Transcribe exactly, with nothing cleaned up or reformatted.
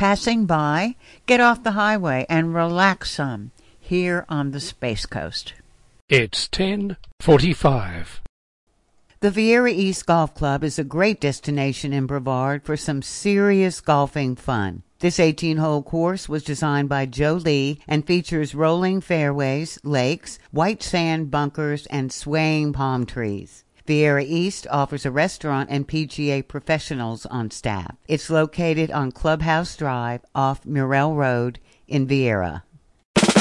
passing by, get off the highway and relax some here on the Space Coast. It's ten forty-five. The Viera East Golf Club is a great destination in Brevard for some serious golfing fun. This eighteen-hole course was designed by Joe Lee and features rolling fairways, lakes, white sand bunkers, and swaying palm trees. Viera East offers a restaurant and P G A professionals on staff. It's located on Clubhouse Drive off Murrell Road in Viera.